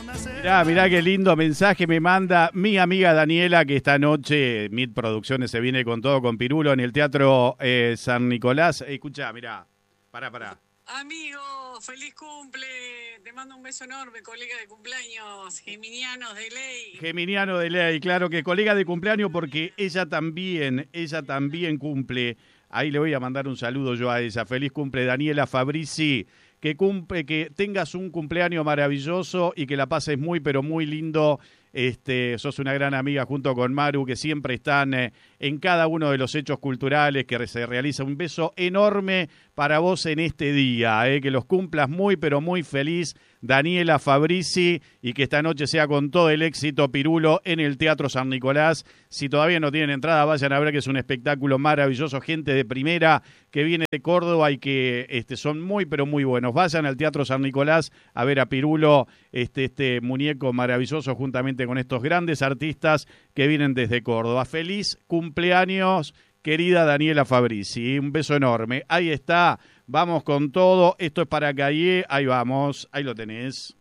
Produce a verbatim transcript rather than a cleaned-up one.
Mirá, mirá qué lindo mensaje me manda mi amiga Daniela, que esta noche Mid Producciones se viene con todo con Pirulo en el Teatro eh, San Nicolás. Escuchá, mirá, pará, pará. Amigo, feliz cumple, te mando un beso enorme, colega de cumpleaños, Geminianos de ley. Geminiano de ley, claro que colega de cumpleaños porque ella también, ella también cumple. Ahí le voy a mandar un saludo yo a ella. Feliz cumple, Daniela Fabrizi. Que cumple, que tengas un cumpleaños maravilloso y que la pases muy, pero muy lindo. Este, sos una gran amiga junto con Maru, que siempre están eh, en cada uno de los hechos culturales que se realiza. Un beso enorme para vos en este día, eh, que los cumplas muy, pero muy feliz, Daniela Fabrizi, y que esta noche sea con todo el éxito Pirulo en el Teatro San Nicolás. Si todavía no tienen entrada, vayan a ver que es un espectáculo maravilloso, gente de primera que viene de Córdoba y que este, son muy, pero muy buenos. Vayan al Teatro San Nicolás a ver a Pirulo, este, este muñeco maravilloso, juntamente con estos grandes artistas que vienen desde Córdoba. Feliz cumpleaños, querida Daniela Fabrizi. Un beso enorme. Ahí está, vamos con todo. Esto es para Calle. Ahí vamos, ahí lo tenés.